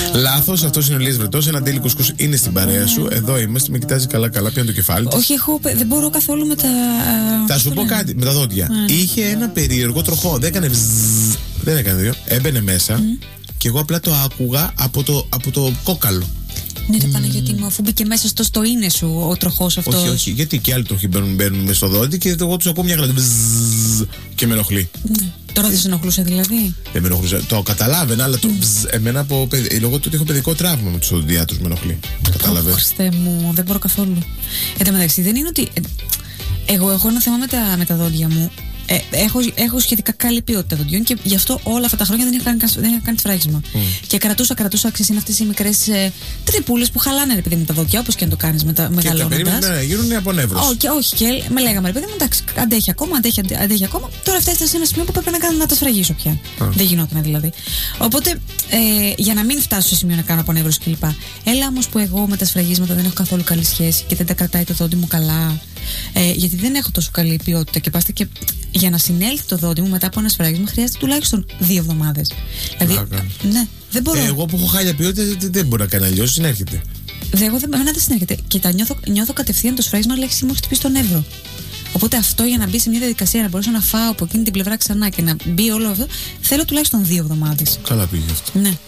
Λάθος, αυτός είναι ο Ηλίας Βρετός. Ένα τέλειο κουσκούς είναι στην παρέα σου. Εδώ είμαστε, με κοιτάζει καλά-καλά, πιάνει το κεφάλι του. Όχι, δεν μπορώ καθόλου με τα. Θα σου πω κάτι με τα δόντια. Είχε ένα περίεργο τροχό. Δεν έκανε βζζ. Δεν έκανε δύο. Έμπαινε μέσα και εγώ απλά το άκουγα από το κόκαλο. Ναι, ρε Παναγιώτη μου, αφού μπήκε μέσα στο είναι σου ο τροχός αυτός. Όχι, γιατί και άλλοι τροχοί μπαίνουν μέσα στο δόντι και εγώ τους ακούω μια γλώσσα και με ενοχλεί. Τώρα δεν σε ενοχλούσε δηλαδή? Δεν με ενοχλούσε. Το καταλάβαινα, αλλά εμένα λόγω του ότι έχω παιδικό τραύμα με τους οδοντιάτρους με ενοχλεί. Κατάλαβες? Χριστέ μου, δεν μπορώ καθόλου. Εν τω μεταξύ, δεν είναι ότι. Εγώ έχω ένα θέμα με τα δόντια μου. Έχω σχετικά καλή ποιότητα δοντιών και γι' αυτό όλα αυτά τα χρόνια δεν είχα κάνει σφράγισμα. Και κρατούσα, ξέρεις, είναι αυτές οι μικρές τρυπούλες που χαλάνε, ρε παιδί μου, τα δόντια, όπως και να το κάνεις μεγαλώνοντας. Και τα περίμενα να γίνουν απονεύρωση. Όχι, και με λέγαμε, ρε παιδί μου, εντάξει, αντέχει ακόμα. Τώρα φτάσει σε ένα σημείο που πρέπει να τα σφραγίσω πια. Δεν γινόταν δηλαδή. Οπότε, για να μην φτάσω σε σημείο να κάνω απονεύρωση κλπ. Έλα όμως που εγώ με τα σφραγίσματα δεν έχω καθόλου καλή σχέση και δεν τα κρατάει το δόντι μου καλά. Γιατί δεν έχω τόσο καλή ποιότητα και πάστε και για να συνέλθει το δόντι μου μετά από ένα σφράγισμα χρειάζεται τουλάχιστον 2 εβδομάδες. Δηλαδή, ναι, δεν μπορώ. Εγώ που έχω χάλια ποιότητα δεν μπορώ να κάνω αλλιώς, συνέρχεται. Εμένα δεν συνέρχεται. Και νιώθω κατευθείαν το σφράγισμα, αλλά έχει χτυπήσει τον νεύρο. Οπότε αυτό για να μπει σε μια διαδικασία να μπορέσω να φάω από εκείνη την πλευρά ξανά και να μπει όλο αυτό, θέλω τουλάχιστον 2 εβδομάδες. Καλά πήγε αυτό. Ναι.